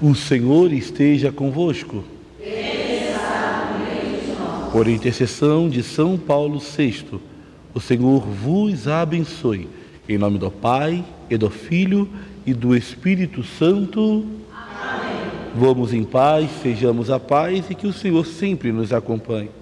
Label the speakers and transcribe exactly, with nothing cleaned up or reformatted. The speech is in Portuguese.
Speaker 1: O Senhor esteja convosco. Por intercessão de São Paulo sexto, o Senhor vos abençoe. Em nome do Pai, e do Filho, e do Espírito Santo. Amém. Vamos em paz, sejamos a paz e que o Senhor sempre nos acompanhe.